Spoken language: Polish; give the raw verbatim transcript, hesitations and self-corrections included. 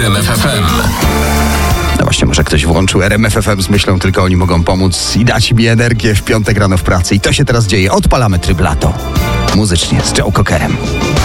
R M F F M. No właśnie, może ktoś włączył R M F F M z myślą, tylko oni mogą pomóc i dać mi energię w piątek rano w pracy. I to się teraz dzieje. Odpalamy tryb lato. Muzycznie z Joe Cockerem.